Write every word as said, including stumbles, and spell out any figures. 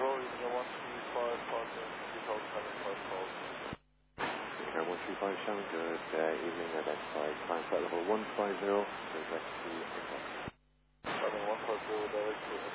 Control, you can one three five, Parker, three thousand five calls. Okay, one three five, Shannon, good uh, evening, identified, climb flight level one five zero, direct to England. Shannon one five zero, direct to